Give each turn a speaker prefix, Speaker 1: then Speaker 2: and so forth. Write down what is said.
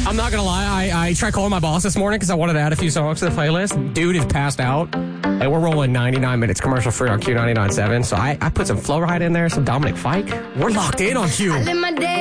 Speaker 1: I'm not going to lie. I tried calling my boss this morning because I wanted to add a few songs to the playlist. Dude is passed out. And we're rolling 99 minutes commercial free on Q99.7. So I put some Flow Ride in there, some Dominic Fike. We're locked in on Q.